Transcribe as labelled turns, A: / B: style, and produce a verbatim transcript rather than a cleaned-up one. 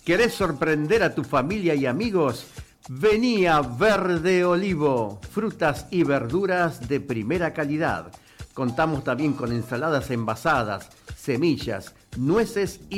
A: ¿Querés sorprender a tu familia y amigos? Vení a Verde Olivo, frutas y verduras de primera calidad. Contamos también con ensaladas envasadas, semillas, nueces y